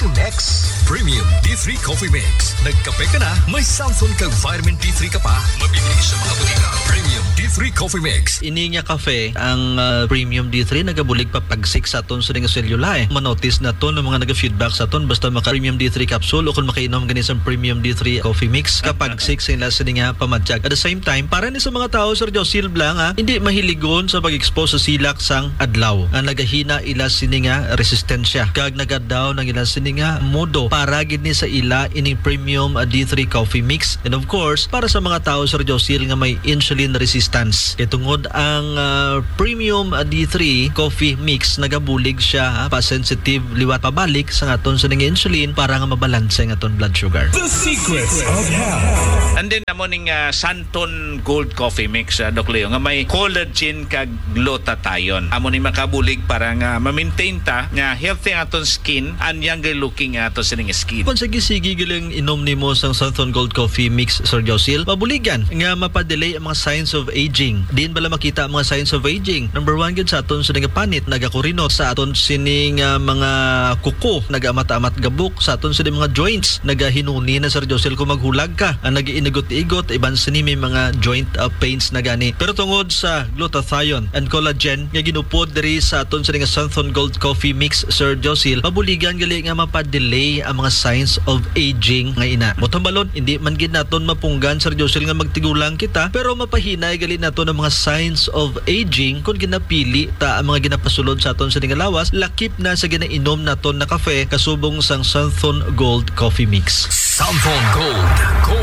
Mix. Premium D3 Coffee Mix. Nagkape ka na, may Samsung kag Vitamin D3 ka pa. Mabibili sa mga butika. Premium D3 Coffee Mix. Ini nga kafe ang Premium D3 nagabulig pa pagsik sa aton sa nga selula manotice na to ng mga naga-feedback sa aton basta maka Premium D3 capsule o kung makainom gani sa Premium D3 Coffee Mix kapag 6 sila sa nga pamadjag. At the same time, para ni sa mga tao Sir Josil Blang hindi mahiligon sa pag-expose sa silak sang adlaw. Ang nagahina ila sini nga resistensya. Kag nagadaw ng ila sini nga modo para gid ni sa ila ining Premium D3 Coffee Mix. And of course, para sa mga tao Sir Josil nga may insulin resistance. Kaya tungod ang Premium D3 Coffee Mix nagabulig siya pa-sensitive liwat pabalik sa aton sa insulin para nga mabalanse ang aton blood sugar. The Secrets of Health. And then namo ning Santon Gold Coffee Mix Doc Leo nga may collagen kag glutathione. Amo ni makabulig para nga ma-maintain ta nga healthy ang aton skin and younger looking aton sining skin. Kung sige giling inom nimo sang Santon Gold Coffee Mix Sir Josil, mabuligan nga mapadelay ang mga signs of aging. Diin bala makita ang mga signs of aging. Number 1 gid sa aton sining panit nagakurinot sa aton sining mga kuko nagamata-amat gabuk sa aton sining mga joints nagahinuni na Sir Josil kung maghulag ka nagiinigot-igot iban sini may mga joint pains na gani. Pero tungod sa glutathione and collagen nga ginupod diri sa aton sining Santon Gold Coffee Mix Sir Josil, mabuligan gali nga mapadelay ang mga signs of aging nga ina. Botong balon, hindi man gid naton mapunggan Sir Josil nga magtigulang kita pero mapahinay gali naton ang mga signs of aging kung ginapili ta ang mga ginapasulod sa aton sining lawas lakip na sa ginainom naton na kafe kasubong sang Santon Gold Coffee Mix. Samsung Gold